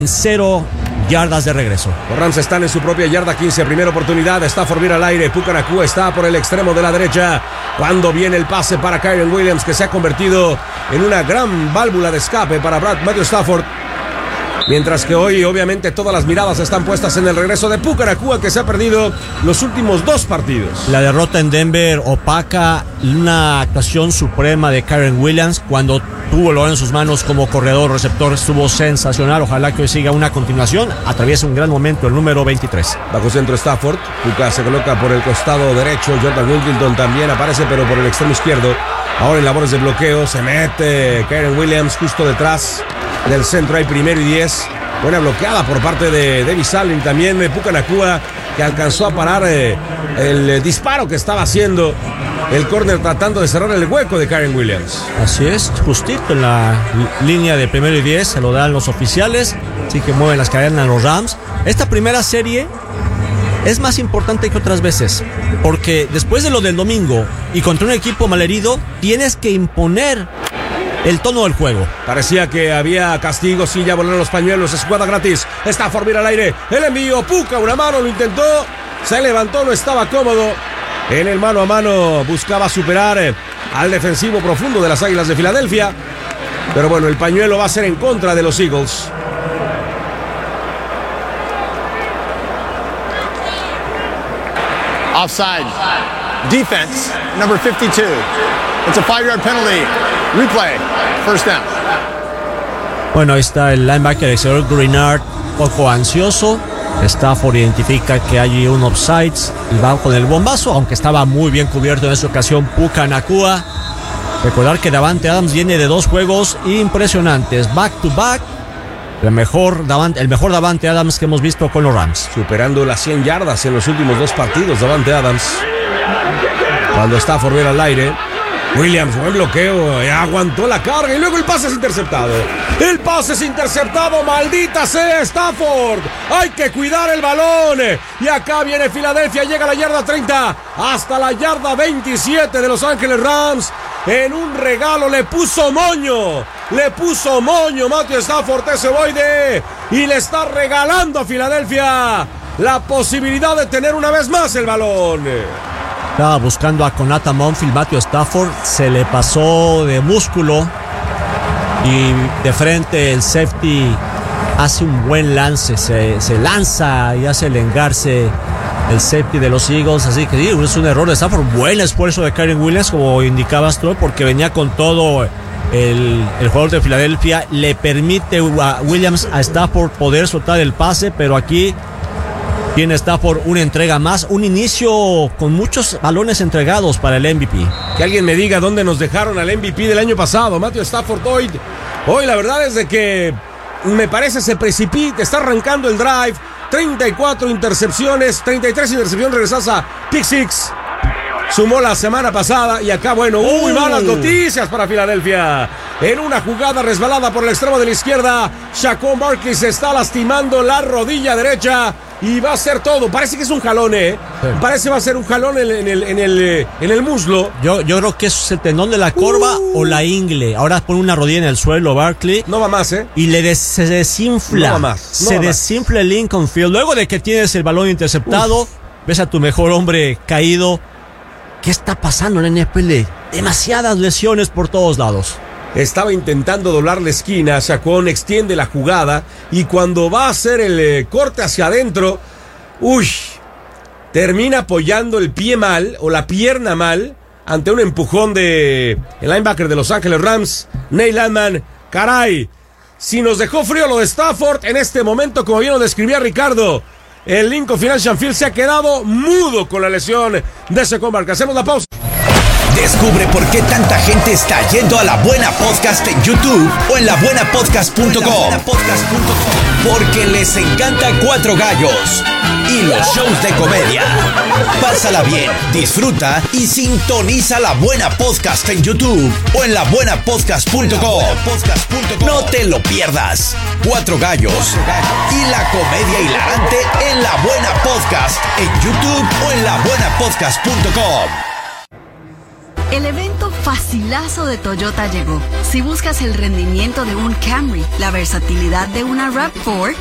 0 yardas de regreso. Los Rams están en su propia yarda 15, primera oportunidad. Stafford viene al aire, Puka Nacua está por el extremo de la derecha. Cuando viene el pase para Kyren Williams, que se ha convertido en una gran válvula de escape para Matthew Stafford. Mientras que hoy, obviamente, todas las miradas están puestas en el regreso de Puka Nacua, que se ha perdido los últimos 2 partidos. La derrota en Denver opaca una actuación suprema de Kyren Williams. Cuando tuvo el balón en sus manos como corredor, receptor, estuvo sensacional. Ojalá que hoy siga una continuación. Atraviesa un gran momento el número 23. Bajo centro Stafford, Puka se coloca por el costado derecho. Jordan Wilkinson también aparece, pero por el extremo izquierdo. Ahora en labores de bloqueo se mete Kyren Williams justo detrás del centro. Hay 1º y 10. Buena bloqueada por parte de Davis Allen. También Puka Nacua, que alcanzó a parar el disparo que estaba haciendo el córner, tratando de cerrar el hueco de Kyren Williams. Así es, justito en la línea de 1º y 10. Se lo dan los oficiales. Así que mueven las cadenas los Rams. Esta primera serie es más importante que otras veces, porque después de lo del domingo y contra un equipo malherido, tienes que imponer el tono del juego. Parecía que había castigo, sí, ya volaron los pañuelos, escuadra gratis. Stafford mira al aire, el envío, Puka, una mano, lo intentó, se levantó, no estaba cómodo. En el mano a mano buscaba superar al defensivo profundo de las Águilas de Filadelfia. Pero bueno, el pañuelo va a ser en contra de los Eagles. Offside. Defense, number 52. It's a 5-yard penalty. Replay. First down. Bueno, ahí está el linebacker, el señor Greenard, poco ansioso. Stafford identifica que hay un offside y va con el bombazo, aunque estaba muy bien cubierto en esta ocasión Puka Nacua. Recordar que Davante Adams viene de 2 juegos impresionantes, back to back. El mejor Davante Adams que hemos visto con los Rams. Superando las 100 yardas en los últimos 2 partidos, Davante Adams. Cuando Stafford viene al aire, Williams, buen bloqueo, aguantó la carga y luego el pase es interceptado. El pase es interceptado, maldita sea Stafford. Hay que cuidar el balón. Y acá viene Filadelfia, llega a la yarda 30 hasta la yarda 27 de Los Ángeles Rams. En un regalo le puso moño Matthew Stafford, ese boide, y le está regalando a Filadelfia la posibilidad de tener una vez más el balón. Estaba buscando a Konata Monfield, Matthew Stafford se le pasó de músculo y de frente el safety hace un buen lance, se lanza y hace el engarce el safety de los Eagles, así que sí, es un error de Stafford. Buen esfuerzo de Kyren Williams, como indicabas tú, porque venía con todo. El jugador de Filadelfia le permite a Williams, a Stafford, poder soltar el pase, pero aquí tiene Stafford una entrega más, un inicio con muchos balones entregados para el MVP. Que alguien me diga dónde nos dejaron al MVP del año pasado, Matthew Stafford. Hoy la verdad es de que me parece se precipita, está arrancando el drive, 34 intercepciones, 33 intercepciones regresadas a pick six. Sumó la semana pasada y acá, bueno, muy malas noticias para Filadelfia. En una jugada resbalada por el extremo de la izquierda, Saquon Barkley se está lastimando la rodilla derecha y va a ser todo. Parece que es un jalón, Sí. Parece va a ser un jalón en el muslo. Yo creo que es el tendón de la corva o la ingle. Ahora pone una rodilla en el suelo Barkley. No va más, Y se desinfla. No va más. Se desinfla el Lincoln Field. Luego de que tienes el balón interceptado, ves a tu mejor hombre caído. ¿Qué está pasando en la NFL? Demasiadas lesiones por todos lados. Estaba intentando doblar la esquina, Saquon extiende la jugada y cuando va a hacer el corte hacia adentro, termina apoyando el pie mal o la pierna mal ante un empujón de el linebacker de Los Ángeles Rams, Neil Landman. Caray, si nos dejó frío lo de Stafford, en este momento, como bien lo describía Ricardo, el Lincoln Financial Field se ha quedado mudo con la lesión de Saquon Barkley. Hacemos la pausa. Descubre por qué tanta gente está yendo a La Buena Podcast en YouTube o en labuenapodcast.com. Porque les encanta Cuatro Gallos y los shows de comedia. Pásala bien, disfruta y sintoniza La Buena Podcast en YouTube o en labuenapodcast.com. No te lo pierdas. Cuatro Gallos y la comedia hilarante en La Buena Podcast en YouTube o en labuenapodcast.com. El evento facilazo de Toyota llegó. Si buscas el rendimiento de un Camry, la versatilidad de una RAV4